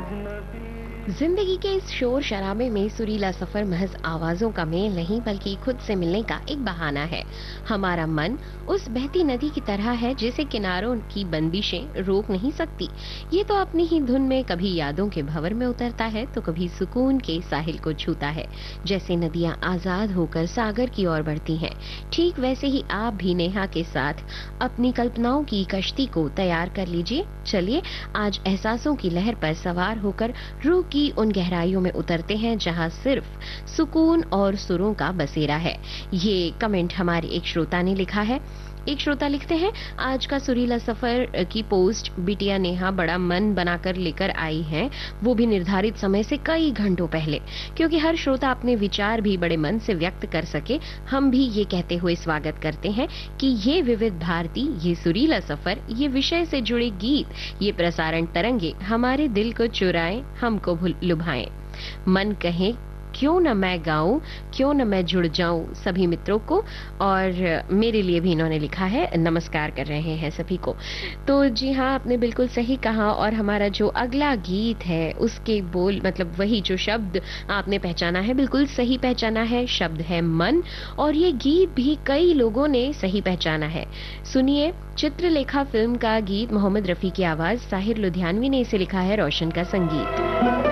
जिंदगी के इस शोर शराबे में सुरीला सफर महज आवाजों का मेल नहीं बल्कि खुद से मिलने का एक बहाना है। हमारा मन उस बहती नदी की तरह है जिसे किनारों की बंदिशें रोक नहीं सकती। ये तो अपनी ही धुन में कभी यादों के भंवर में उतरता है तो कभी सुकून के साहिल को छूता है। जैसे नदियां आजाद होकर सागर की ओर बढ़ती हैं, ठीक वैसे ही आप भी नेहा के साथ अपनी कल्पनाओं की कश्ती को तैयार कर लीजिए। चलिए आज एहसासों की लहर पर सवार होकर रूह की उन गहराइयों में उतरते हैं जहां सिर्फ सुकून और सुरों का बसेरा है। ये कमेंट हमारे एक श्रोता ने लिखा है। एक श्रोता लिखते हैं, आज का सुरीला सफर की पोस्ट बिटिया नेहा बड़ा मन बनाकर लेकर आई है, वो भी निर्धारित समय से कई घंटों पहले, क्योंकि हर श्रोता अपने विचार भी बड़े मन से व्यक्त कर सके। हम भी ये कहते हुए स्वागत करते हैं कि ये विविध भारती, ये सुरीला सफर, ये विषय से जुड़े गीत, ये प्रसारण तरंगे हमारे दिल को चुराएं, हमको लुभाएं। मन कहे क्यों न मैं गाऊं, क्यों न मैं जुड़ जाऊं सभी मित्रों को। और मेरे लिए भी इन्होंने लिखा है, नमस्कार कर रहे हैं सभी को। तो जी हाँ, आपने बिल्कुल सही कहा। और हमारा जो अगला गीत है उसके बोल मतलब वही जो शब्द आपने पहचाना है, बिल्कुल सही पहचाना है, शब्द है मन। और ये गीत भी कई लोगों ने सही पहचाना है। सुनिए, चित्रलेखा फिल्म का गीत, मोहम्मद रफी की आवाज, साहिर लुधियानवी ने इसे लिखा है, रोशन का संगीत।